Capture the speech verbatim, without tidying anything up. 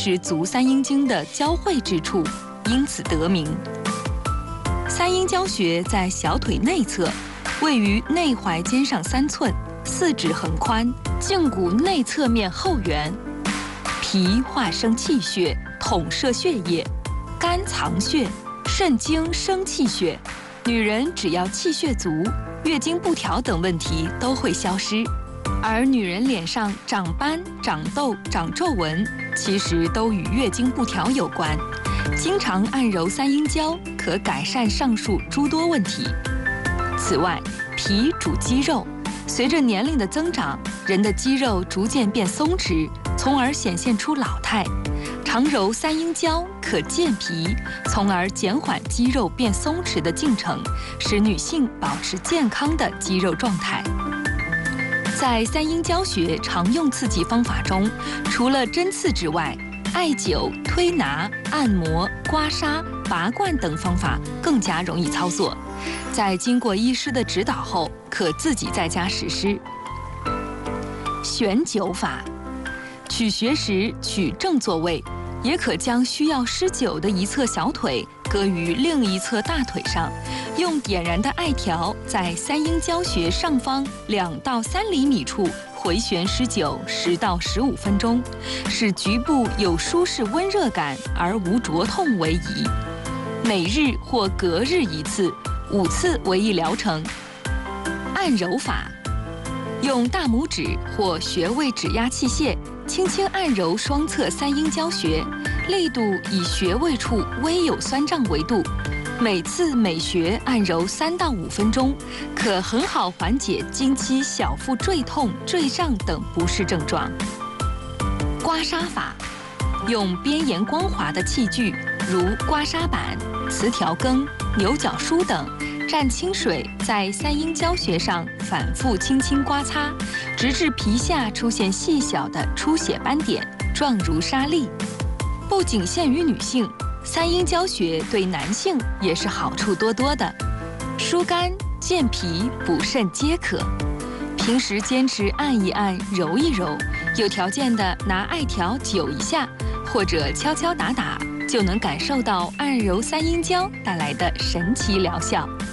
是足三阴经的交汇之处，因此得名。三阴交穴在小腿内侧，位于内踝尖上三寸，四指横宽，胫骨内侧面后缘。脾化生气血，统摄血液；肝藏血，肾经生气血。女人只要气血足，月经不调等问题都会消失。而女人脸上长斑、长痘、长皱纹，其实都与月经不调有关。经常按揉三阴交，可改善上述诸多问题。此外，脾主肌肉，随着年龄的增长，人的肌肉逐渐变松弛，从而显现出老态。常揉三阴交可健脾，从而减缓肌肉变松弛的进程，使女性保持健康的肌肉状态。在三阴交穴常用刺激方法中，除了针刺之外，艾灸、推拿、按摩、刮痧、拔罐等方法更加容易操作。在经过医师的指导后，可自己在家实施。悬灸法，取穴时取正坐位，也可将需要施灸的一侧小腿搁于另一侧大腿上，用点燃的艾条在三阴交穴上方两到三厘米处回旋施灸十到十五分钟，使局部有舒适温热感而无灼痛为宜。每日或隔日一次，五次为一疗程。按揉法，用大拇指或穴位指压器械轻轻按揉双侧三阴交穴，力度以穴位处微有酸胀为度。每次每穴按揉三到五分钟，可很好缓解经期小腹坠痛、坠胀等不适症状。刮痧法，用边沿光滑的器具，如刮痧板、磁条羹、牛角梳等，蘸清水在三阴交穴上反复轻轻刮擦，直至皮下出现细小的出血斑点，状如沙粒。不仅限于女性，三阴交穴对男性也是好处多多的，疏肝、健脾、补肾皆可。平时坚持按一按、揉一揉，有条件的拿艾条灸一下，或者敲敲打打，就能感受到按揉三阴交带来的神奇疗效。